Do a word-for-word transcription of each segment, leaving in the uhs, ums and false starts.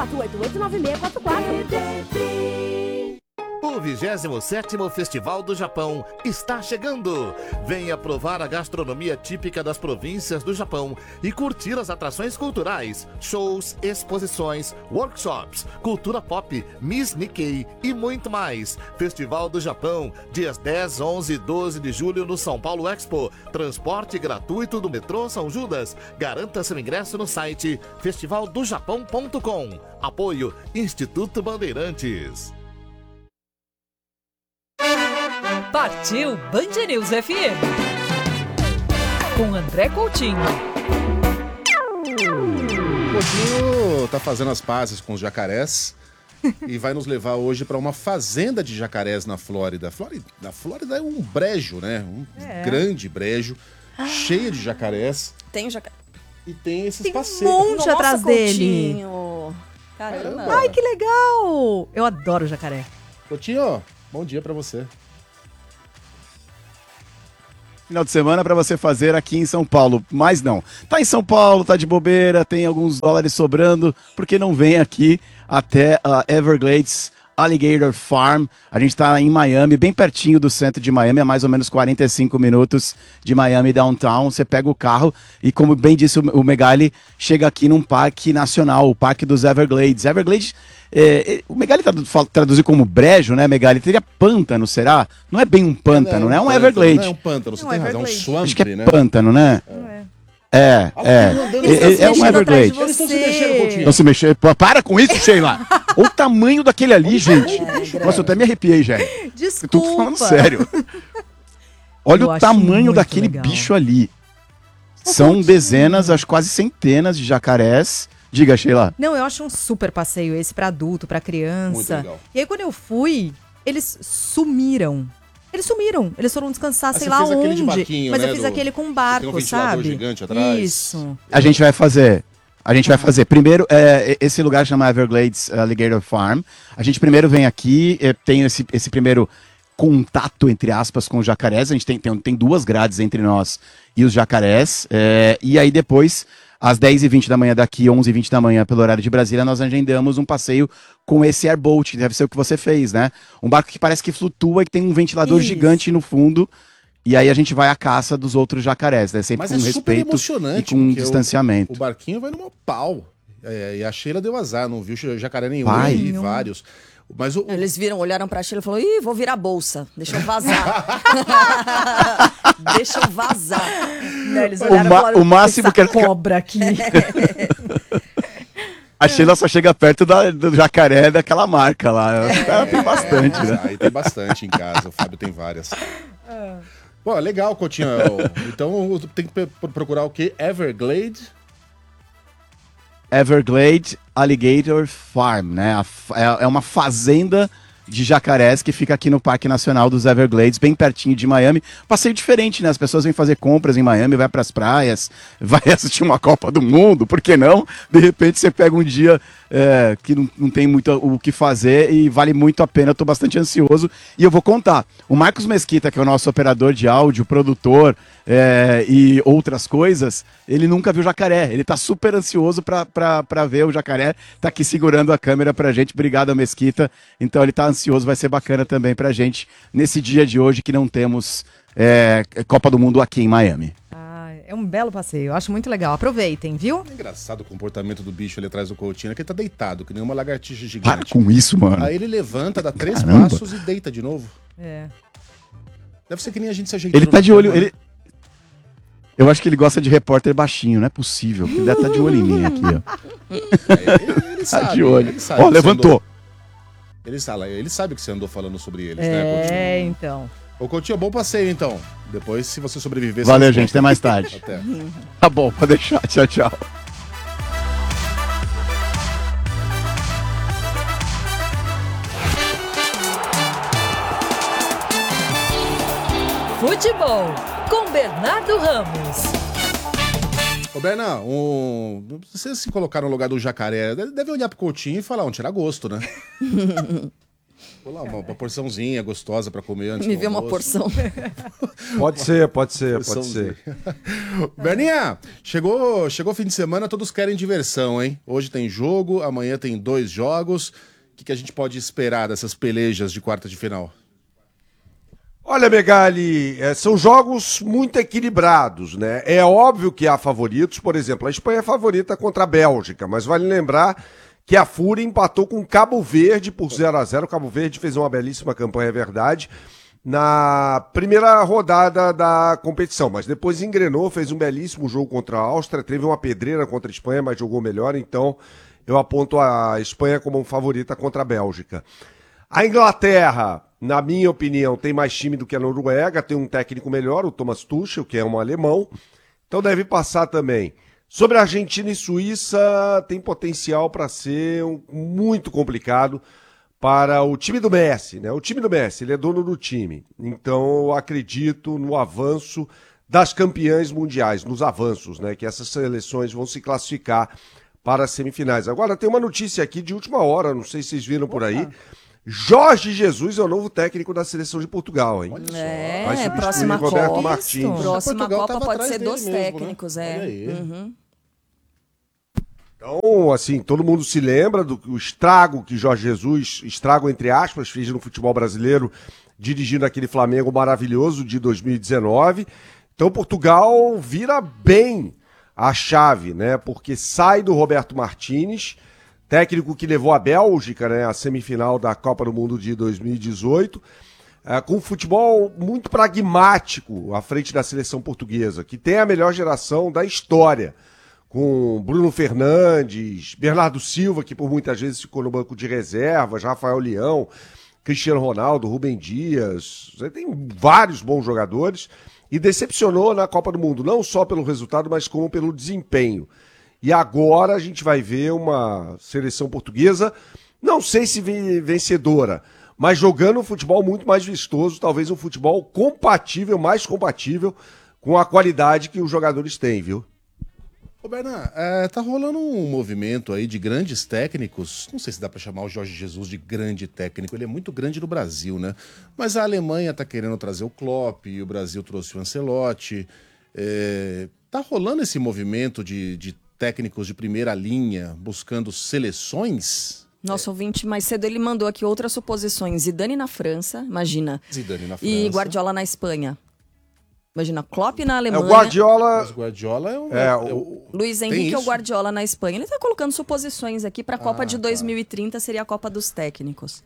quatro oito oito, nove seis quatro quatro. O vigésimo sétimo Festival do Japão está chegando. Venha provar a gastronomia típica das províncias do Japão e curtir as atrações culturais, shows, exposições, workshops, cultura pop, Miss Nikkei e muito mais. Festival do Japão, dias dez, onze e doze de julho no São Paulo Expo. Transporte gratuito do metrô São Judas. Garanta seu ingresso no site festival do japão ponto com. Apoio Instituto Bandeirantes. Partiu Band News F M com André Coutinho. Coutinho tá fazendo as pazes com os jacarés e vai nos levar hoje para uma fazenda de jacarés na Flórida. Flórida. Na Flórida é um brejo, né? Um é. grande brejo, ah. cheio de jacarés. Tem jacaré. E tem esses tem passeios. Tem um monte Nossa, atrás Coutinho. dele. Caramba. Ai, que legal! Eu adoro jacaré. Coutinho, bom dia para você. Final de semana para você fazer aqui em São Paulo, mas não. Tá em São Paulo, tá de bobeira, tem alguns dólares sobrando, porque não vem aqui até a Everglades Alligator Farm. A gente tá em Miami, bem pertinho do centro de Miami, a mais ou menos quarenta e cinco minutos de Miami downtown. Você pega o carro e, como bem disse o Megali, chega aqui num parque nacional, o Parque dos Everglades. Everglades, é, o Megali traduzir como brejo, né, Megali? Teria pântano, será? Não é bem um pântano, né? É um pântano, Everglade. Não é um pântano, você não tem é razão, é um swamp, Acho que é né? pântano, né? É. É, é. É, é um Everglade. Eles estão se mexendo, Coutinho. Não se mexer. Para com isso, Sheila. Olha o tamanho daquele ali, gente. É, Nossa, eu até me arrepiei, gente. Desculpa. Eu tô falando sério. Olha Eu o acho tamanho muito daquele legal. bicho ali. São dezenas, acho quase centenas de jacarés. Diga, Sheila. Não, eu acho um super passeio esse pra adulto, pra criança. Muito legal. E aí, quando eu fui, eles sumiram. Eles sumiram. Eles foram descansar, Ah, sei você lá fez aquele onde. de barquinho, Mas né, eu fiz do- aquele com um Tem um barco, ventilador sabe? gigante atrás. Isso. A gente vai fazer. A gente vai fazer. Primeiro, é, esse lugar chama Everglades Alligator Farm. A gente primeiro vem aqui, é, tem esse, esse primeiro contato, entre aspas, com os jacarés. A gente tem, tem, tem duas grades entre nós e os jacarés. É, e aí depois, às dez e vinte da manhã daqui, onze e vinte da manhã, pelo horário de Brasília, nós agendamos um passeio com esse airboat, que deve ser o que você fez, né? Um barco que parece que flutua e que tem um ventilador Isso. gigante no fundo. E aí a gente vai à caça dos outros jacarés, né? Sempre Mas com é super respeito e emocionante, com porque distanciamento. O barquinho vai numa pau. É, e a Sheila deu azar, não viu jacaré nenhum. Vai. E vários. Mas o, Eles viram, olharam pra Sheila e falaram, ih, vou virar bolsa, deixa eu vazar. Deixa eu vazar. Não, eles O olharam e ma- falaram, o máximo "Essa que- cobra aqui." A Sheila só chega perto da- do jacaré daquela marca lá. Ela tem bastante, né? Aí tem bastante em casa, o Fábio tem várias. Pô, legal, Coutinho. Então tem que pe- procurar o quê? Everglade? Everglade Alligator Farm, né? A f- É é uma fazenda de jacarés que fica aqui no Parque Nacional dos Everglades, bem pertinho de Miami. Passeio diferente, né? As pessoas vêm fazer compras em Miami, vai pras praias, vai assistir uma Copa do Mundo, por que não? De repente você pega um dia é, que não, não tem muito o que fazer e vale muito a pena, eu tô bastante ansioso. E eu vou contar, o Marcos Mesquita, que é o nosso operador de áudio, produtor é, e outras coisas, ele nunca viu jacaré, ele tá super ansioso pra, pra, pra ver o jacaré, tá aqui segurando a câmera pra gente, obrigado Mesquita, então ele tá ansioso, vai ser bacana também pra gente, nesse dia de hoje que não temos é, Copa do Mundo aqui em Miami. Ah, é um belo passeio, eu acho muito legal. Aproveitem, viu? É engraçado o comportamento do bicho ali atrás do Coutinho, que ele tá deitado, que nem uma lagartixa Para gigante. com isso, mano. Aí ele levanta, dá três Caramba. passos e deita de novo. É. Deve ser que nem a gente se ajeitando. Ele tá de olho, ele... Eu acho que ele gosta de repórter baixinho, não é possível, porque ele deve estar de olho em mim aqui, ó. É, ele, ele Tá sabe, de olho. ele sabe Ó, que você levantou. andou- Ele sabe, ele sabe que você andou falando sobre eles, né, Coutinho? É, então. Ô, Coutinho, bom passeio, então. Depois, se você sobreviver... Valeu, você gente, até mais tarde. Até. Tá bom, pode deixar, tchau, tchau. Futebol com Bernardo Ramos. Ô, Bernão, um... você se colocar no lugar do jacaré, deve olhar pro Coutinho e falar, um tiragosto, né? Vou lá, uma, uma porçãozinha gostosa pra comer antes Me do vê uma almoço. porção. Pode ser, pode ser, pode Porçãozinha. ser. Berninha, chegou, chegou fim de semana, todos querem diversão, hein? Hoje tem jogo, amanhã tem dois jogos. O que, que a gente pode esperar dessas pelejas de quarta de final? Olha, Megali, é, são jogos muito equilibrados, né? É óbvio que há favoritos, por exemplo, a Espanha é favorita contra a Bélgica, mas vale lembrar que a Fúria empatou com Cabo Verde por zero a zero. O Cabo Verde fez uma belíssima campanha, é verdade, na primeira rodada da competição, mas depois engrenou, fez um belíssimo jogo contra a Áustria, teve uma pedreira contra a Espanha, mas jogou melhor, então eu aponto a Espanha como favorita contra a Bélgica. A Inglaterra, na minha opinião, tem mais time do que a Noruega, tem um técnico melhor, o Thomas Tuchel, que é um alemão, então deve passar também. Sobre a Argentina e Suíça, tem potencial para ser um, muito complicado para o time do Messi, né? O time do Messi, ele é dono do time. Então, eu acredito no avanço das campeãs mundiais, nos avanços, né? Que essas seleções vão se classificar para as semifinais. Agora, tem uma notícia aqui de última hora, não sei se vocês viram por aí. Jorge Jesus é o novo técnico da seleção de Portugal, hein? É, Vai substituir próxima Roberto Copa. Martins. Próxima Portugal Copa tava pode atrás ser dele dos mesmo, né? técnicos, Olha é. aí. Uhum. Então, assim, todo mundo se lembra do o estrago que Jorge Jesus, estrago entre aspas, fez no futebol brasileiro, dirigindo aquele Flamengo maravilhoso de dois mil e dezenove. Então, Portugal vira bem a chave, né? Porque sai do Roberto Martins, técnico que levou a Bélgica, né, à semifinal da Copa do Mundo de dois mil e dezoito, é, com um futebol muito pragmático à frente da seleção portuguesa, que tem a melhor geração da história, com Bruno Fernandes, Bernardo Silva, que por muitas vezes ficou no banco de reservas, Rafael Leão, Cristiano Ronaldo, Rubem Dias, tem vários bons jogadores, e decepcionou na Copa do Mundo, não só pelo resultado, mas como pelo desempenho. E agora a gente vai ver uma seleção portuguesa, não sei se vencedora, mas jogando um futebol muito mais vistoso, talvez um futebol compatível, mais compatível com a qualidade que os jogadores têm, viu? Ô, Bernan, é, tá rolando um movimento aí de grandes técnicos, não sei se dá pra chamar o Jorge Jesus de grande técnico, ele é muito grande no Brasil, né? Mas a Alemanha tá querendo trazer o Klopp, e o Brasil trouxe o Ancelotti, é, tá rolando esse movimento de, de técnicos de primeira linha buscando seleções? Nosso ouvinte mais cedo ele mandou aqui outras suposições. Zidane na França, imagina. Zidane na França. E Guardiola na Espanha. Imagina, Klopp na É, Alemanha. o Guardiola... Mas Guardiola é um... É, é o- o- Luiz Tem Henrique ou isso? Guardiola na Espanha. Ele tá colocando suposições aqui pra Copa Ah, de tá. dois mil e trinta, seria a Copa dos Técnicos.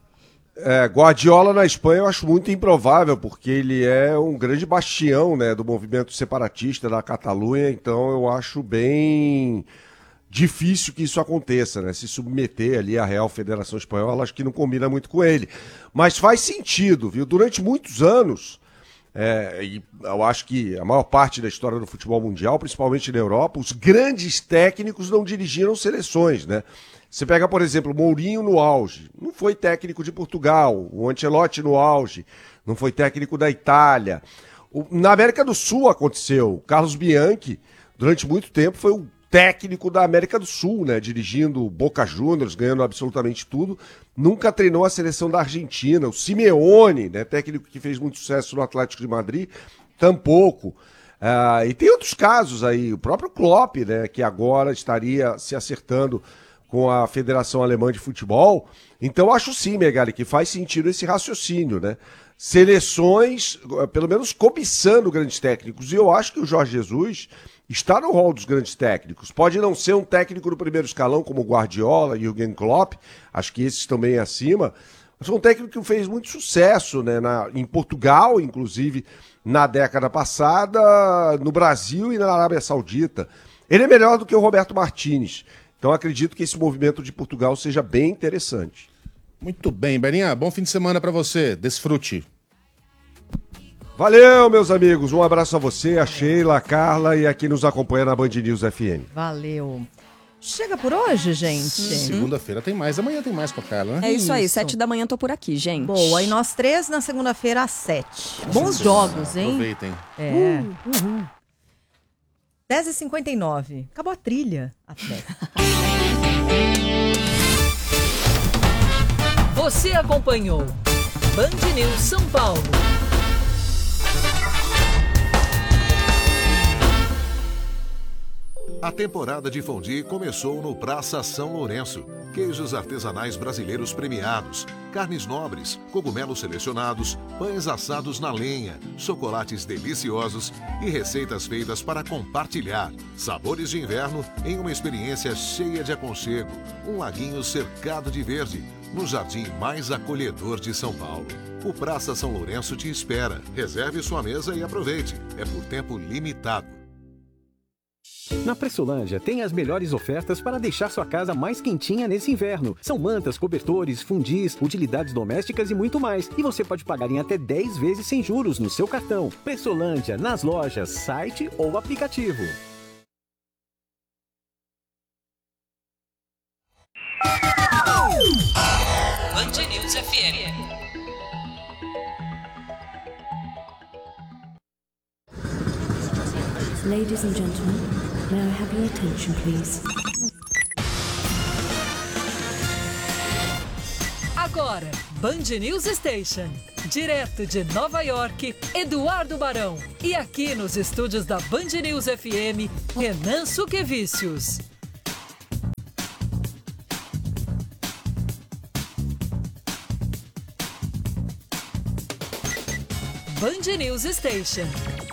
É, Guardiola na Espanha eu acho muito improvável, porque ele é um grande bastião, né, do movimento separatista da Catalunha, então eu acho bem difícil que isso aconteça, né, se submeter ali à Real Federação Espanhola, acho que não combina muito com ele. Mas faz sentido, viu? Durante muitos anos, é, e eu acho que a maior parte da história do futebol mundial, principalmente na Europa, os grandes técnicos não dirigiram seleções, né? Você pega, por exemplo, o Mourinho no auge, não foi técnico de Portugal, o Ancelotti no auge, não foi técnico da Itália. O, na América do Sul aconteceu, o Carlos Bianchi, durante muito tempo, foi o técnico da América do Sul, né, dirigindo Boca Juniors, ganhando absolutamente tudo, nunca treinou a seleção da Argentina. O Simeone, né, técnico que fez muito sucesso no Atlético de Madrid, tampouco. Ah, e tem outros casos aí, o próprio Klopp, né, que agora estaria se acertando com a Federação Alemã de Futebol. Então acho sim, Megali, que faz sentido esse raciocínio, né? Seleções, pelo menos cobiçando grandes técnicos. E eu acho que o Jorge Jesus está no rol dos grandes técnicos. Pode não ser um técnico do primeiro escalão como o Guardiola e o Jürgen Klopp, acho que esses também acima, mas foi um técnico que fez muito sucesso, né? Na, em Portugal, inclusive, na década passada, no Brasil e na Arábia Saudita. Ele é melhor do que o Roberto Martins. Então acredito que esse movimento de Portugal seja bem interessante. Muito bem, Berninha, bom fim de semana pra você, desfrute. Valeu, meus amigos, um abraço a você, a Sheila, a Carla e a quem nos acompanha na Band News F M. Valeu. Chega por hoje, gente. Segunda-feira tem mais, amanhã tem mais com a Carla, né? É isso aí, Isso. sete da manhã tô por aqui, gente. Boa, e nós três na segunda-feira às sete. Bons jogos, hein? Aproveitem. É. dez e cinquenta e nove. Acabou a trilha até. Você acompanhou Band News São Paulo. A temporada de fondue começou no Praça São Lourenço. Queijos artesanais brasileiros premiados, carnes nobres, cogumelos selecionados, pães assados na lenha, chocolates deliciosos e receitas feitas para compartilhar. Sabores de inverno em uma experiência cheia de aconchego. Um laguinho cercado de verde, no jardim mais acolhedor de São Paulo. O Praça São Lourenço te espera. Reserve sua mesa e aproveite. É por tempo limitado. Na Pressolândia tem as melhores ofertas para deixar sua casa mais quentinha nesse inverno. São mantas, cobertores, fundis, utilidades domésticas e muito mais. E você pode pagar em até dez vezes sem juros no seu cartão. Pressolândia, nas lojas, site ou aplicativo. Band News F M. Ladies and gentlemen, may I have your attention, please? Agora, Band News Station. Direto de Nova York, Eduardo Barão. E aqui nos estúdios da Band News F M, Renan Suquevicius. Band News Station.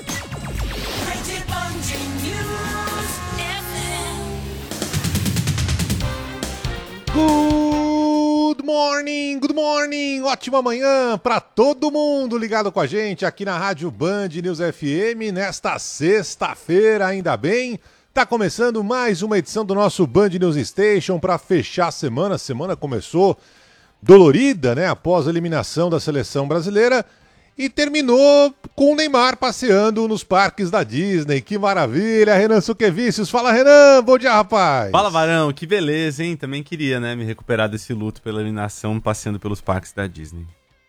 Good morning, good morning, ótima manhã para todo mundo ligado com a gente aqui na Rádio Band News F M nesta sexta-feira, ainda bem. Tá começando mais uma edição do nosso Band News Station para fechar a semana. A semana começou dolorida, né, após a eliminação da seleção brasileira. E terminou com o Neymar passeando nos parques da Disney. Que maravilha, Renan Suquevicius. Fala, Renan, bom dia, rapaz. Fala, Barão, que beleza, hein? Também queria, né, me recuperar desse luto pela eliminação passeando pelos parques da Disney.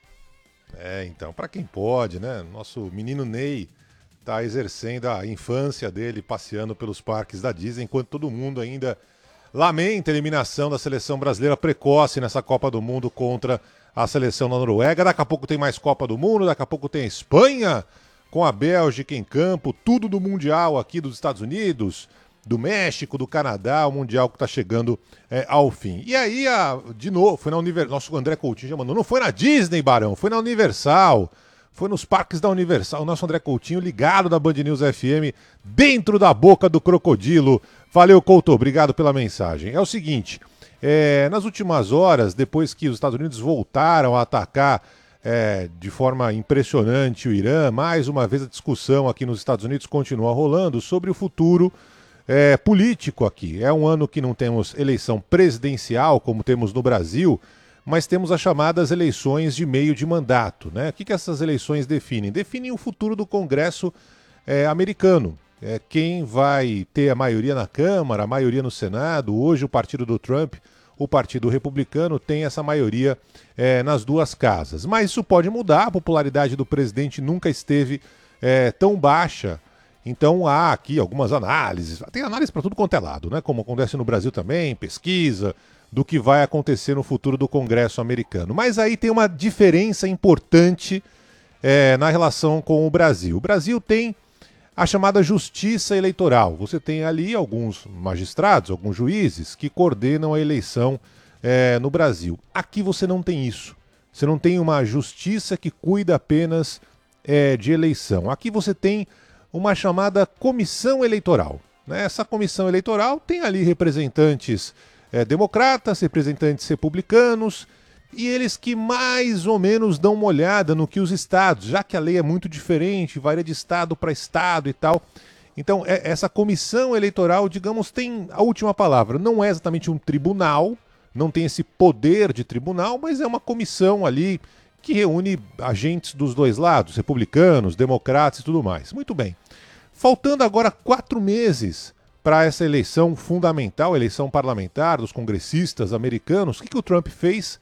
É, então, pra quem pode, né? Nosso menino Ney tá exercendo a infância dele passeando pelos parques da Disney, enquanto todo mundo ainda lamenta a eliminação da seleção brasileira precoce nessa Copa do Mundo contra a seleção da Noruega. Daqui a pouco tem mais Copa do Mundo, daqui a pouco tem a Espanha com a Bélgica em campo, tudo do Mundial aqui dos Estados Unidos, do México, do Canadá, o Mundial que está chegando é, ao fim. E aí, a, de novo, foi na Universal, nosso André Coutinho já mandou, não foi na Disney, Barão, foi na Universal, foi nos parques da Universal, o nosso André Coutinho ligado da Band News F M, dentro da boca do crocodilo. Valeu, Couto, obrigado pela mensagem. É o seguinte... É, nas últimas horas, depois que os Estados Unidos voltaram a atacar é, de forma impressionante o Irã, mais uma vez a discussão aqui nos Estados Unidos continua rolando sobre o futuro é, político aqui. É um ano que não temos eleição presidencial, como temos no Brasil, mas temos as chamadas eleições de meio de mandato, né? O que, que essas eleições definem? Definem o futuro do Congresso é, americano. É, quem vai ter a maioria na Câmara, a maioria no Senado. Hoje o partido do Trump, o Partido Republicano, tem essa maioria é, nas duas casas. Mas isso pode mudar, a popularidade do presidente nunca esteve é, tão baixa. Então há aqui algumas análises, tem análise para tudo quanto é lado, né? Como acontece no Brasil também, pesquisa do que vai acontecer no futuro do Congresso americano. Mas aí tem uma diferença importante é, na relação com o Brasil. O Brasil tem a chamada justiça eleitoral. Você tem ali alguns magistrados, alguns juízes que coordenam a eleição é, no Brasil. Aqui você não tem isso. Você não tem uma justiça que cuida apenas é, de eleição. Aqui você tem uma chamada comissão eleitoral, né? Essa comissão eleitoral tem ali representantes é, democratas, representantes republicanos, e eles que mais ou menos dão uma olhada no que os estados, já que a lei é muito diferente, varia de estado para estado e tal. Então, é, essa comissão eleitoral, digamos, tem a última palavra. Não é exatamente um tribunal, não tem esse poder de tribunal, mas é uma comissão ali que reúne agentes dos dois lados, republicanos, democratas e tudo mais. Muito bem. Faltando agora quatro meses para essa eleição fundamental, eleição parlamentar dos congressistas americanos, o que, que o Trump fez?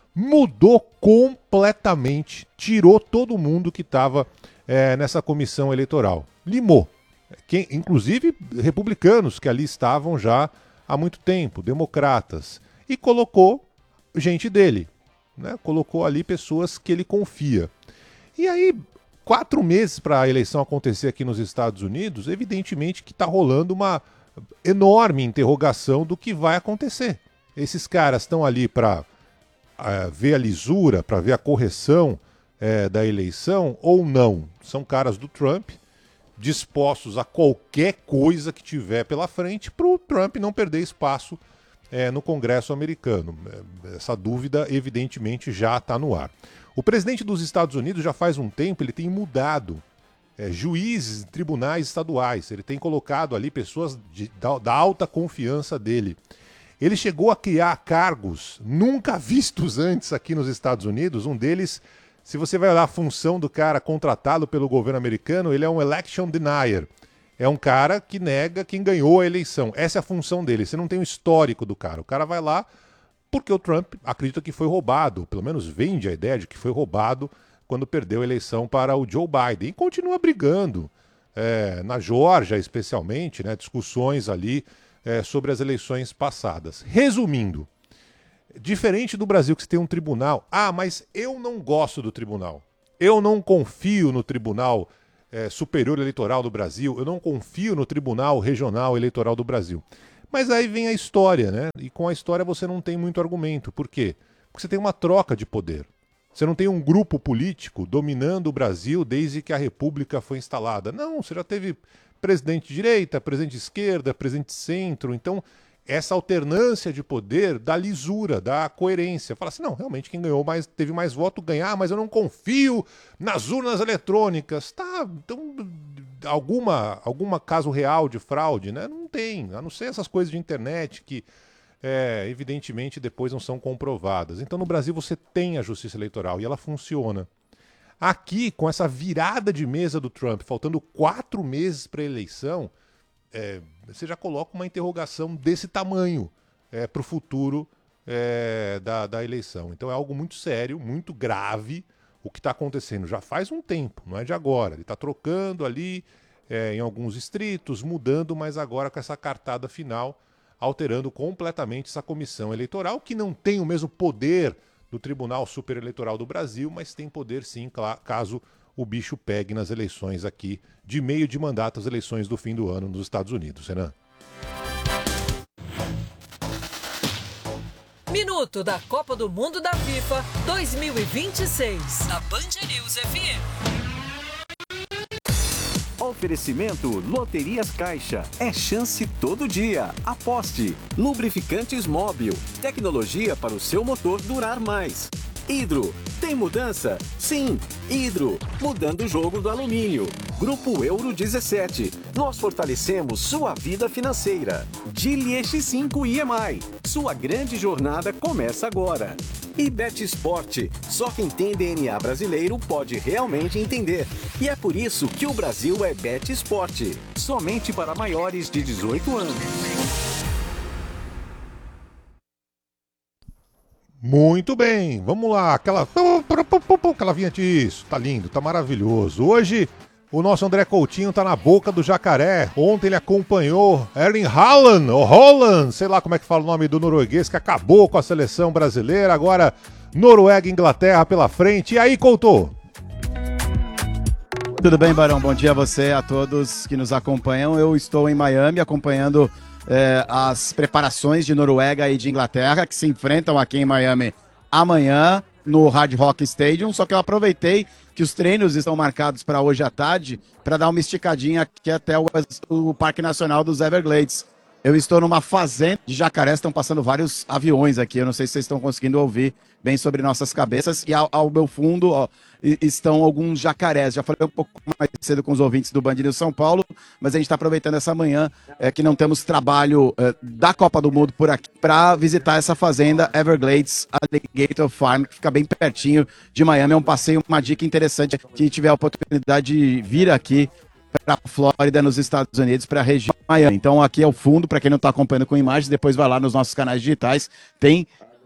Mudou completamente, tirou todo mundo que estava é, nessa comissão eleitoral. Limou. Quem, inclusive republicanos que ali estavam já há muito tempo, democratas. E colocou gente dele. né? Colocou ali pessoas que ele confia. E aí, quatro meses para a eleição acontecer aqui nos Estados Unidos, evidentemente que está rolando uma enorme interrogação do que vai acontecer. Esses caras estão ali para uh, ver a lisura, para ver a correção uh, da eleição ou não? São caras do Trump, dispostos a qualquer coisa que tiver pela frente para o Trump não perder espaço uh, no Congresso americano. Essa dúvida, evidentemente, já está no ar. O presidente dos Estados Unidos já faz um tempo, ele tem mudado é, juízes, tribunais estaduais, ele tem colocado ali pessoas de, da, da alta confiança dele. Ele chegou a criar cargos nunca vistos antes aqui nos Estados Unidos. Um deles, se você vai olhar a função do cara contratado pelo governo americano, ele é um election denier. É um cara que nega quem ganhou a eleição. Essa é a função dele. Você não tem o histórico do cara. O cara vai lá porque o Trump acredita que foi roubado, pelo menos vende a ideia de que foi roubado quando perdeu a eleição para o Joe Biden. E continua brigando, é, na Geórgia especialmente, né, discussões ali é, sobre as eleições passadas. Resumindo, diferente do Brasil que você tem um tribunal, ah, mas eu não gosto do tribunal, eu não confio no Tribunal é, Superior Eleitoral do Brasil, eu não confio no Tribunal Regional Eleitoral do Brasil. Mas aí vem a história, né? E com a história você não tem muito argumento. Por quê? Porque você tem uma troca de poder. Você não tem um grupo político dominando o Brasil desde que a República foi instalada. Não, você já teve presidente de direita, presidente de esquerda, presidente de centro. Então, essa alternância de poder dá lisura, dá coerência. Fala assim, não, realmente quem ganhou mais, teve mais voto ganhar, mas eu não confio nas urnas eletrônicas. Tá, então... Alguma, alguma caso real de fraude, né? Não tem, a não ser essas coisas de internet que, é, evidentemente, depois não são comprovadas. Então, no Brasil, você tem a justiça eleitoral e ela funciona. Aqui, com essa virada de mesa do Trump, faltando quatro meses para a eleição, é, você já coloca uma interrogação desse tamanho é, para o futuro é, da, da eleição. Então, é algo muito sério, muito grave. O que está acontecendo já faz um tempo, não é de agora. Ele está trocando ali é, em alguns distritos, mudando, mas agora com essa cartada final, alterando completamente essa comissão eleitoral, que não tem o mesmo poder do Tribunal Supereleitoral do Brasil, mas tem poder sim, caso o bicho pegue nas eleições aqui, de meio de mandato, as eleições do fim do ano nos Estados Unidos. Renan? Minuto da Copa do Mundo da FIFA dois mil e vinte e seis, na Band News F M. Oferecimento Loterias Caixa. É chance todo dia. Aposte. Lubrificantes Móbil. Tecnologia para o seu motor durar mais. Hidro. Tem mudança? Sim. Hidro. Mudando o jogo do alumínio. Grupo Euro dezessete. Nós fortalecemos sua vida financeira. Gili X cinco I M I. Sua grande jornada começa agora. E Bet Sport. Só quem tem D N A brasileiro pode realmente entender. E é por isso que o Brasil é Bet Sport. Somente para maiores de dezoito anos. Muito bem, vamos lá, aquela, aquela vinheta, isso, tá lindo, tá maravilhoso. Hoje o nosso André Coutinho tá na boca do jacaré. Ontem ele acompanhou Erling Haaland, ou Holland, sei lá como é que fala o nome do norueguês, que acabou com a seleção brasileira. Agora Noruega e Inglaterra pela frente. E aí, Couto? Tudo bem, Barão? Bom dia a você, a todos que nos acompanham. Eu estou em Miami acompanhando É, as preparações de Noruega e de Inglaterra, que se enfrentam aqui em Miami amanhã no Hard Rock Stadium. Só que eu aproveitei que os treinos estão marcados para hoje à tarde para dar uma esticadinha aqui até o, o Parque Nacional dos Everglades. Eu estou numa fazenda de jacarés, estão passando vários aviões aqui. Eu não sei se vocês estão conseguindo ouvir bem sobre nossas cabeças. E ao, ao meu fundo, ó, estão alguns jacarés. Já falei um pouco mais cedo com os ouvintes do Band News São Paulo, mas a gente está aproveitando essa manhã é, que não temos trabalho é, da Copa do Mundo por aqui para visitar essa fazenda Everglades Alligator Farm, que fica bem pertinho de Miami. É um passeio, uma dica interessante. Quem tiver a oportunidade de vir aqui para a Flórida, nos Estados Unidos, para a região de Miami. Então aqui é o fundo, para quem não está acompanhando com imagens, depois vai lá nos nossos canais digitais, tem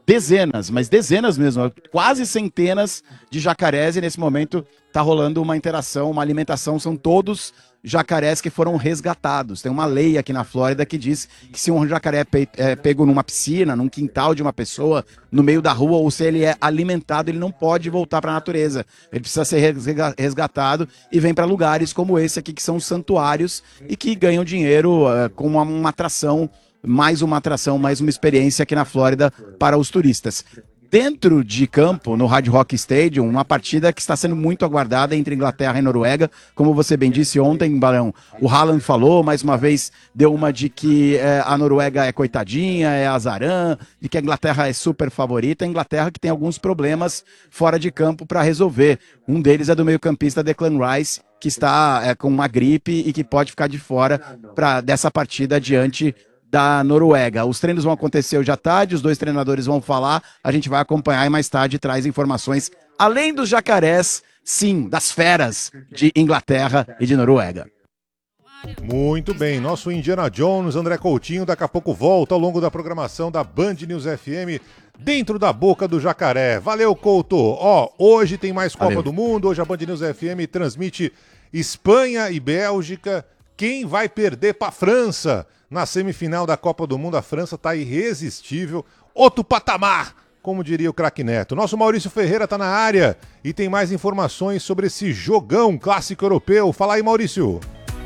dezenas, mas dezenas mesmo, quase centenas de jacarés, e nesse momento está rolando uma interação, uma alimentação, são todos jacarés que foram resgatados. Tem uma lei aqui na Flórida que diz que se um jacaré é, pe é pego numa piscina, num quintal de uma pessoa, no meio da rua, ou se ele é alimentado, ele não pode voltar para a natureza. Ele precisa ser resgatado e vem para lugares como esse aqui, que são santuários e que ganham dinheiro uh, com uma, uma atração, mais uma atração, mais uma experiência aqui na Flórida para os turistas. Dentro de campo, no Hard Rock Stadium, uma partida que está sendo muito aguardada entre Inglaterra e Noruega. Como você bem disse ontem, Barão, o Haaland falou, mais uma vez, deu uma de que é, a Noruega é coitadinha, é azarã, de que a Inglaterra é super favorita. A Inglaterra que tem alguns problemas fora de campo para resolver. Um deles é do meio-campista Declan Rice, que está é, com uma gripe e que pode ficar de fora pra, dessa partida diante da Noruega. Os treinos vão acontecer hoje à tarde, os dois treinadores vão falar, a gente vai acompanhar e mais tarde traz informações, além dos jacarés, sim, das feras de Inglaterra e de Noruega. Muito bem, nosso Indiana Jones, André Coutinho, daqui a pouco volta ao longo da programação da Band News F M, dentro da boca do jacaré. Valeu, Couto! Ó, hoje tem mais Copa Valeu. do Mundo, hoje a Band News F M transmite Espanha e Bélgica. Quem vai perder para a França? Na semifinal da Copa do Mundo, a França está irresistível. Outro patamar, como diria o craque Neto. Nosso Maurício Ferreira está na área e tem mais informações sobre esse jogão clássico europeu. Fala aí, Maurício.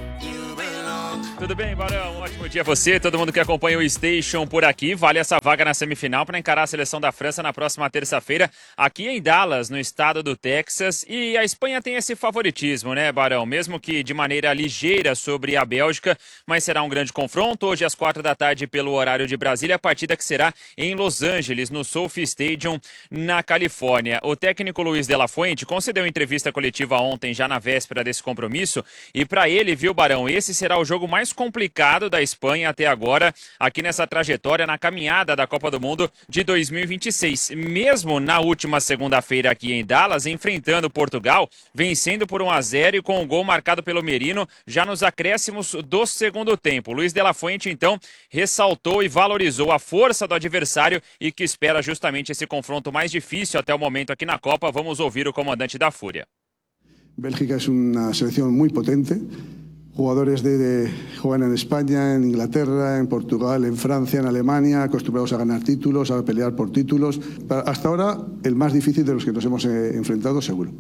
Tudo bem, Barão? Ótimo dia a você, todo mundo que acompanha o Station por aqui. Vale essa vaga na semifinal para encarar a seleção da França na próxima terça-feira, aqui em Dallas, no estado do Texas. E a Espanha tem esse favoritismo, né, Barão? Mesmo que de maneira ligeira sobre a Bélgica, mas será um grande confronto. Hoje às quatro da tarde pelo horário de Brasília, a partida que será em Los Angeles, no Sophie Stadium, na Califórnia. O técnico Luiz de la Fuente concedeu entrevista coletiva ontem, já na véspera desse compromisso. E para ele, viu, Barão, esse será o jogo mais complicado da Espanha até agora, aqui nessa trajetória, na caminhada da Copa do Mundo de dois mil e vinte e seis. Mesmo na última segunda-feira aqui em Dallas, enfrentando Portugal, vencendo por um a zero e com um gol marcado pelo Merino, já nos acréscimos do segundo tempo. Luiz de la Fuente, então, ressaltou e valorizou a força do adversário e que espera justamente esse confronto mais difícil até o momento aqui na Copa. Vamos ouvir o comandante da Fúria. Bélgica es una selección muy potente. Jugadores de, de, juegan en España, en Inglaterra, en Portugal, en Francia, en Alemania, acostumbrados a ganar títulos, a pelear por títulos. Hasta ahora, el más difícil de los que nos hemos eh, enfrentado, seguro.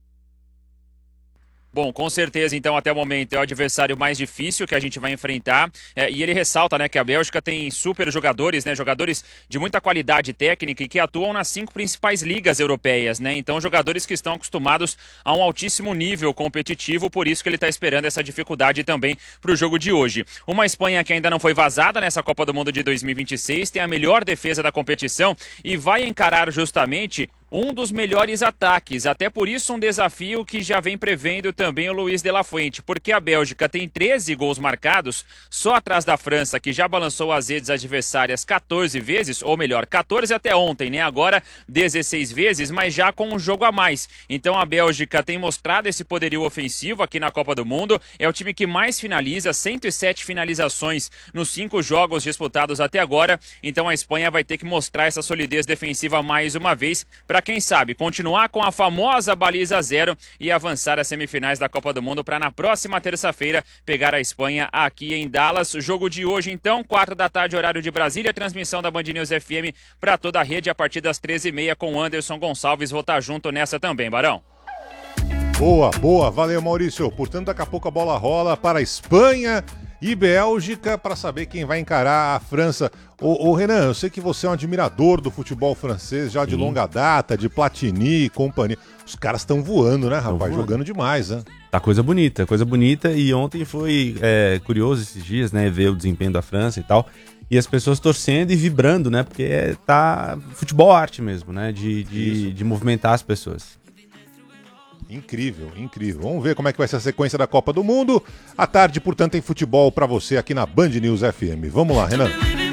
Bom, com certeza, então, até o momento é o adversário mais difícil que a gente vai enfrentar. É, e ele ressalta, né, que a Bélgica tem super jogadores, né, jogadores de muita qualidade técnica e que atuam nas cinco principais ligas europeias, né? Então, jogadores que estão acostumados a um altíssimo nível competitivo, por isso que ele está esperando essa dificuldade também para o jogo de hoje. Uma Espanha que ainda não foi vazada nessa Copa do Mundo de dois mil e vinte e seis, tem a melhor defesa da competição e vai encarar justamente um dos melhores ataques, até por isso um desafio que já vem prevendo também o Luiz de la Fuente, porque a Bélgica tem treze gols marcados, só atrás da França, que já balançou as redes adversárias quatorze vezes, ou melhor, quatorze até ontem, né? Agora dezesseis vezes, mas já com um jogo a mais. Então a Bélgica tem mostrado esse poderio ofensivo aqui na Copa do Mundo, é o time que mais finaliza, cento e sete finalizações nos cinco jogos disputados até agora, então a Espanha vai ter que mostrar essa solidez defensiva mais uma vez, para quem sabe, continuar com a famosa baliza zero e avançar às semifinais da Copa do Mundo para na próxima terça-feira pegar a Espanha aqui em Dallas. O jogo de hoje, então, quatro da tarde, horário de Brasília, transmissão da Band News F M para toda a rede a partir das treze e meia com o Anderson Gonçalves. Vou estar junto nessa também, Barão. Boa, boa, valeu, Maurício. Portanto, daqui a pouco a bola rola para a Espanha e Bélgica para saber quem vai encarar a França. Ô, ô Renan, eu sei que você é um admirador do futebol francês já de Sim. longa data, de Platini e companhia. Os caras estão voando, né, rapaz? Jogando demais, né? Tá coisa bonita, coisa bonita. E ontem foi é, curioso esses dias, né, ver o desempenho da França e tal. E as pessoas torcendo e vibrando, né? Porque é, tá futebol arte mesmo, né? De, de, de movimentar as pessoas. Incrível, incrível. Vamos ver como é que vai ser a sequência da Copa do Mundo. À tarde, portanto, tem futebol pra você aqui na Band News F M. Vamos lá, Renan.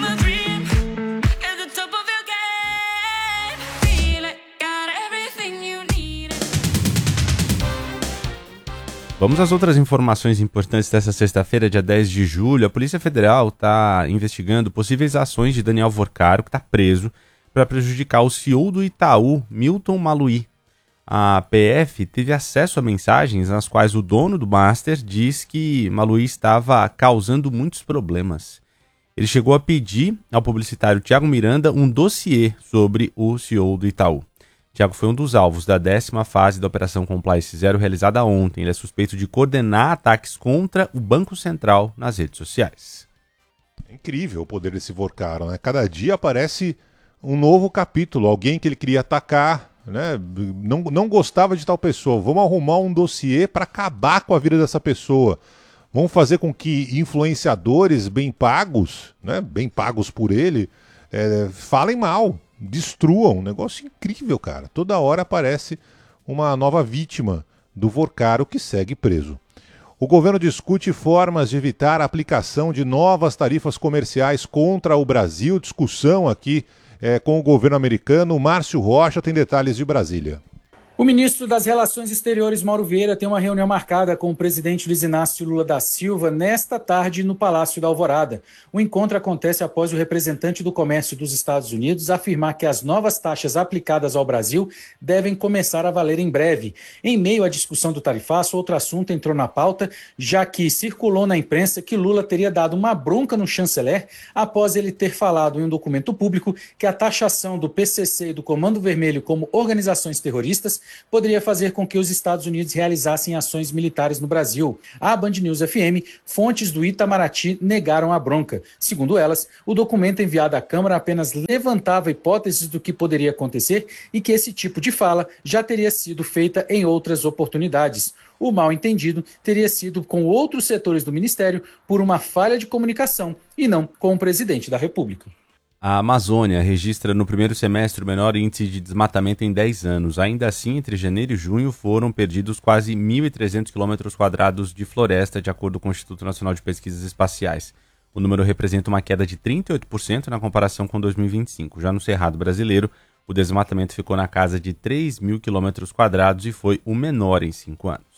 Vamos às outras informações importantes dessa sexta-feira, dia dez de julho. A Polícia Federal está investigando possíveis ações de Daniel Vorcaro, que está preso para prejudicar o C E O do Itaú, Milton Maluhy. A P F teve acesso a mensagens nas quais o dono do Master diz que Maluhy estava causando muitos problemas. Ele chegou a pedir ao publicitário Thiago Miranda um dossiê sobre o C E O do Itaú. Thiago foi um dos alvos da décima fase da Operação Compliance Zero realizada ontem. Ele é suspeito de coordenar ataques contra o Banco Central nas redes sociais. É incrível o poder desse Vorkaro, né? Cada dia aparece um novo capítulo, alguém que ele queria atacar, né? Não, não gostava de tal pessoa. Vamos arrumar um dossiê para acabar com a vida dessa pessoa. Vamos fazer com que influenciadores bem pagos, né? Bem pagos por ele, é, falem mal, destruam. Um negócio incrível, cara. Toda hora aparece uma nova vítima do Vorkaro que segue preso. O governo discute formas de evitar a aplicação de novas tarifas comerciais contra o Brasil. Discussão aqui É, com o governo americano. Márcio Rocha tem detalhes de Brasília. O ministro das Relações Exteriores, Mauro Vieira, tem uma reunião marcada com o presidente Luiz Inácio Lula da Silva nesta tarde no Palácio da Alvorada. O encontro acontece após o representante do comércio dos Estados Unidos afirmar que as novas taxas aplicadas ao Brasil devem começar a valer em breve. Em meio à discussão do tarifaço, outro assunto entrou na pauta, já que circulou na imprensa que Lula teria dado uma bronca no chanceler após ele ter falado em um documento público que a taxação do P C C e do Comando Vermelho como organizações terroristas poderia fazer com que os Estados Unidos realizassem ações militares no Brasil. À Band News F M, fontes do Itamaraty negaram a bronca. Segundo elas, o documento enviado à Câmara apenas levantava hipóteses do que poderia acontecer e que esse tipo de fala já teria sido feita em outras oportunidades. O mal-entendido teria sido com outros setores do Ministério por uma falha de comunicação e não com o presidente da República. A Amazônia registra no primeiro semestre o menor índice de desmatamento em dez anos. Ainda assim, entre janeiro e junho foram perdidos quase mil e trezentos quilômetros quadrados de floresta, de acordo com o Instituto Nacional de Pesquisas Espaciais. O número representa uma queda de trinta e oito por cento na comparação com dois mil e vinte e cinco. Já no Cerrado brasileiro, o desmatamento ficou na casa de três mil quilômetros quadrados e foi o menor em cinco anos.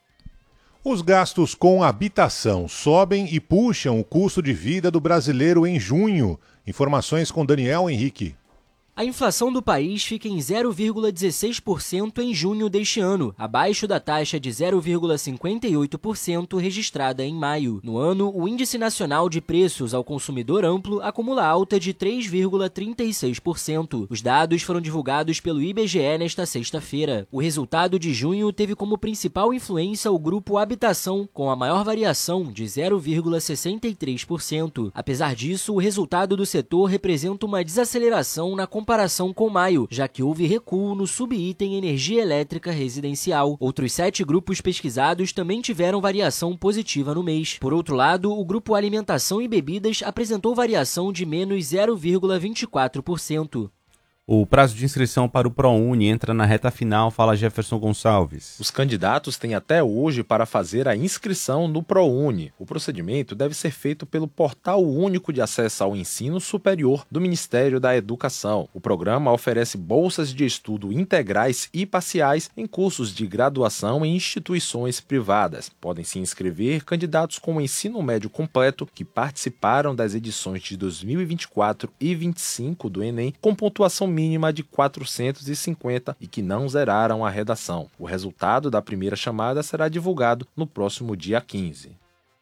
Os gastos com habitação sobem e puxam o custo de vida do brasileiro em junho. Informações com Daniel Henrique. A inflação do país fica em zero vírgula dezesseis por cento em junho deste ano, abaixo da taxa de zero vírgula cinquenta e oito por cento registrada em maio. No ano, o Índice Nacional de Preços ao Consumidor Amplo acumula alta de três vírgula trinta e seis por cento. Os dados foram divulgados pelo I B G E nesta sexta-feira. O resultado de junho teve como principal influência o grupo Habitação, com a maior variação de zero vírgula sessenta e três por cento. Apesar disso, o resultado do setor representa uma desaceleração na comparação com maio, já que houve recuo no subitem energia elétrica residencial. Outros sete grupos pesquisados também tiveram variação positiva no mês. Por outro lado, o grupo Alimentação e Bebidas apresentou variação de menos zero vírgula vinte e quatro por cento. O prazo de inscrição para o ProUni entra na reta final, fala Jefferson Gonçalves. Os candidatos têm até hoje para fazer a inscrição no ProUni. O procedimento deve ser feito pelo Portal Único de Acesso ao Ensino Superior do Ministério da Educação. O programa oferece bolsas de estudo integrais e parciais em cursos de graduação em instituições privadas. Podem se inscrever candidatos com ensino médio completo que participaram das edições de dois mil e vinte e quatro e vinte e cinco do Enem com pontuação mínima de quatrocentos e cinquenta e que não zeraram a redação. O resultado da primeira chamada será divulgado no próximo dia quinze.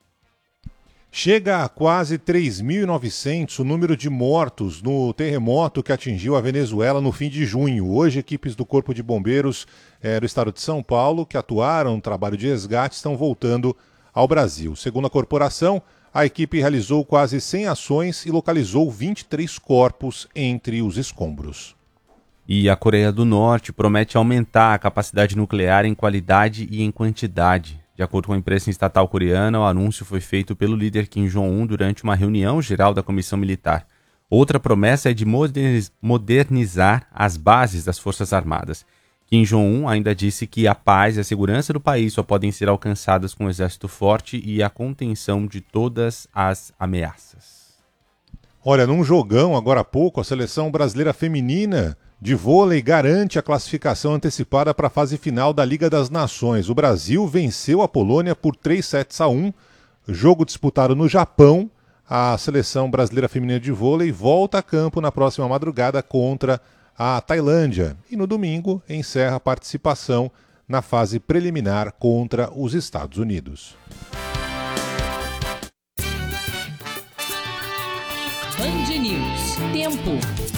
Chega a quase três mil e novecentos o número de mortos no terremoto que atingiu a Venezuela no fim de junho. Hoje, equipes do Corpo de Bombeiros eh, do estado de São Paulo, que atuaram no trabalho de resgate, estão voltando ao Brasil. Segundo a corporação, a equipe realizou quase cem ações e localizou vinte e três corpos entre os escombros. E a Coreia do Norte promete aumentar a capacidade nuclear em qualidade e em quantidade. De acordo com a imprensa estatal coreana, o anúncio foi feito pelo líder Kim Jong-un durante uma reunião geral da Comissão Militar. Outra promessa é de modernizar as bases das Forças Armadas. Kim Jong-un ainda disse que a paz e a segurança do país só podem ser alcançadas com um exército forte e a contenção de todas as ameaças. Olha, num jogão agora há pouco, a seleção brasileira feminina de vôlei garante a classificação antecipada para a fase final da Liga das Nações. O Brasil venceu a Polônia por três sets a um, jogo disputado no Japão. a seleção brasileira feminina de vôlei volta a campo na próxima madrugada contra a Tailândia e no domingo encerra a participação na fase preliminar contra os Estados Unidos. Band News. Tempo.